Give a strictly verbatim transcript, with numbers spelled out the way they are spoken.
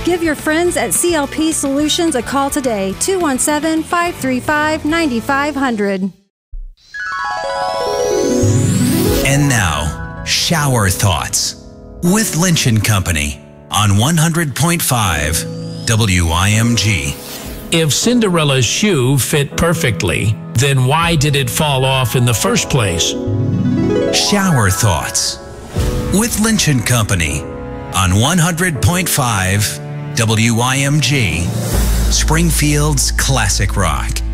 Give your friends at C L P Solutions a call today, two one seven, five three five, nine five zero zero. And now, Shower Thoughts with Lynch and Company on one hundred point five W I M G. If Cinderella's shoe fit perfectly, then why did it fall off in the first place? Shower Thoughts with Lynch and Company on one hundred point five W I M G, Springfield's classic rock.